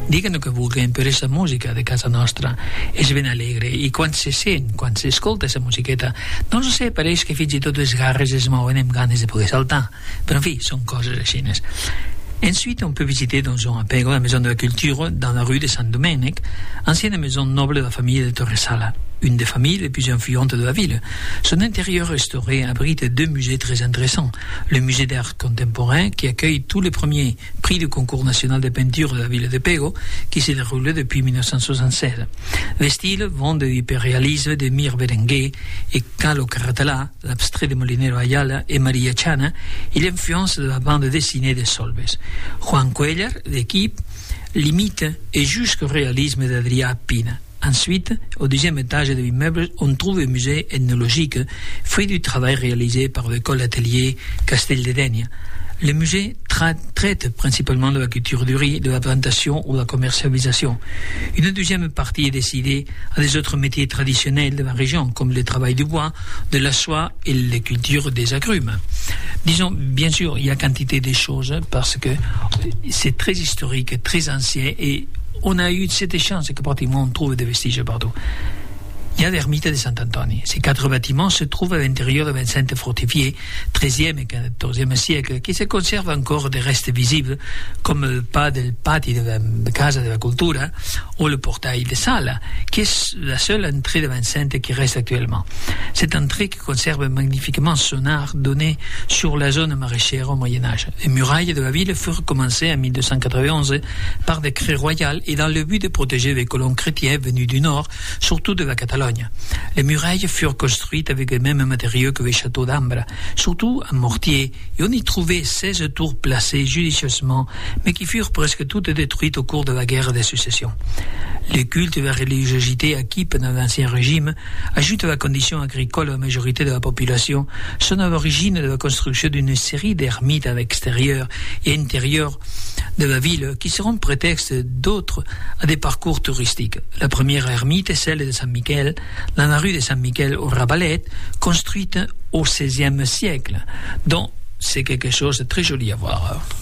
dicono che vogliono per questa musica di casa nostra e si viene allegri, e quando si sente, quando si ascolta questa musichetta, non so se parece che fino a tutto le sgarre si muovono e magari si può saltare, però sono cose vicine. Ensuite, on peut visiter dans un apéro la maison de la culture dans la rue de Saint-Dominique, ancienne maison noble de la famille de Torresala, une des familles les plus influentes de la ville. Son intérieur restauré abrite 2 musées très intéressants. Le musée d'art contemporain, qui accueille tous les premiers prix du concours national de peinture de la ville de Pego, qui s'est déroulé depuis 1976. Les styles vont de l'hyperréalisme de Mir Berenguer et Carlo Carratala, l'abstrait de Molinero Ayala et Maria Chana, et l'influence de la bande dessinée de Solves. Juan Cuellar, l'équipe, limite et jusqu'au réalisme d'Adrià Pina. Ensuite, au deuxième étage de l'immeuble, on trouve un musée ethnologique, fruit du travail réalisé par l'école atelier Castel de Denia. Le musée traite principalement de la culture du riz, de la plantation ou de la commercialisation. Une deuxième partie est dédiée à des autres métiers traditionnels de la région, comme le travail du bois, de la soie et les cultures des agrumes. Disons, bien sûr, il y a quantité de choses parce que c'est très historique, très ancien et on a eu cette chance que pratiquement on trouve des vestiges partout. Il y a l'ermite de Sant'Antoni. Ces 4 bâtiments se trouvent à l'intérieur de l'enceinte fortifiée 13e et 14e siècle qui se conservent encore des restes visibles comme le pas del pati de la Casa de la Cultura ou le portail de Sala qui est la seule entrée de l'enceinte qui reste actuellement. Cette entrée qui conserve magnifiquement son art donné sur la zone maraîchère au Moyen-Âge. Les murailles de la ville furent commencées en 1291 par décret royal et dans le but de protéger les colons chrétiens venus du nord, surtout de la Catalogne. Les murailles furent construites avec les mêmes matériaux que les châteaux d'Ambra, surtout en mortier, et on y trouvait 16 tours placées judicieusement, mais qui furent presque toutes détruites au cours de la guerre de succession. Le culte et la religiosité acquis pendant l'Ancien Régime, ajoute à la condition agricole à la majorité de la population, sont à l'origine de la construction d'une série d'ermites à l'extérieur et intérieur de la ville qui seront prétexte d'autres à des parcours touristiques. La première ermite est celle de Saint-Michel, dans la rue de Saint-Michel au Rabalet, construite au XVIe siècle, dont c'est quelque chose de très joli à voir.